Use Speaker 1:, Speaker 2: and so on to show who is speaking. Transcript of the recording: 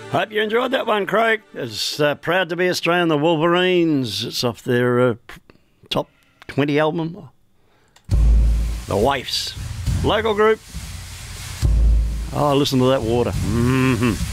Speaker 1: Hope you enjoyed that one, Craig. It's proud to be Australian, the Wolverines. It's off their top 20 album, The Waifs. Local group. Oh, listen to that water. Mm-hmm.